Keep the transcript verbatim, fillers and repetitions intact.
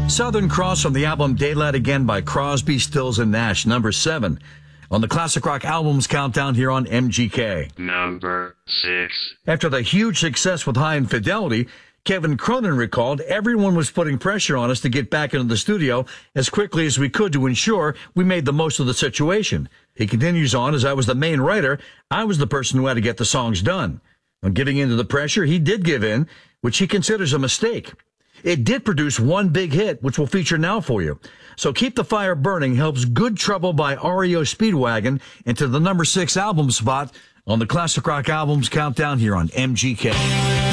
Southern Cross from the album Daylight Again by Crosby, Stills, and Nash, number seven. On the Classic Rock Albums Countdown here on M G K. Number six. After the huge success with High Infidelity, Kevin Cronin recalled everyone was putting pressure on us to get back into the studio as quickly as we could to ensure we made the most of the situation. He continues on, as I was the main writer, I was the person who had to get the songs done. On giving in to the pressure, he did give in, which he considers a mistake. It did produce one big hit, which we'll feature now for you. So Keep the Fire Burning helps Good Trouble by R E O Speedwagon into the number six album spot on the Classic Rock Albums Countdown here on M G K.